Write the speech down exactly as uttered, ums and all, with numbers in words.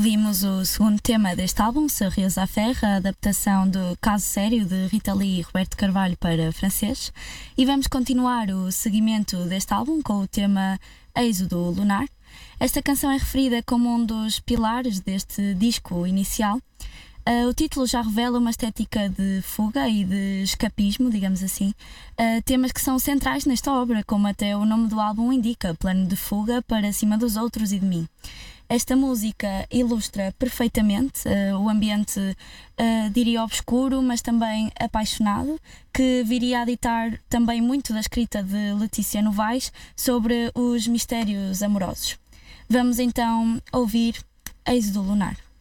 Ouvimos o segundo tema deste álbum, Sorriso à Ferra, a adaptação do Caso Sério de Rita Lee e Roberto Carvalho para francês. E vamos continuar o seguimento deste álbum com o tema Êxodo Lunar. Esta canção é referida como um dos pilares deste disco inicial. Uh, o título já revela uma estética de fuga e de escapismo, digamos assim, uh, temas que são centrais nesta obra, como até o nome do álbum indica, plano de fuga para cima dos outros e de mim. Esta música ilustra perfeitamente uh, o ambiente, uh, diria obscuro, mas também apaixonado, que viria a ditar também muito da escrita de Letícia Novaes sobre os mistérios amorosos. Vamos então ouvir Êxodo Lunar.